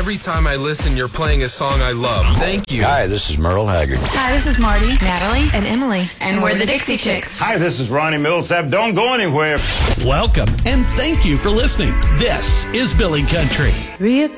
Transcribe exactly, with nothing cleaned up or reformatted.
Every time I listen, you're playing a song I love. Thank you. Hi, this is Merle Haggard. Hi, this is Marty, Natalie, and Emily. And we're the Dixie Chicks. Hi, this is Ronnie Millsap. Don't go anywhere. Welcome, and thank you for listening. This is Billy Country. Three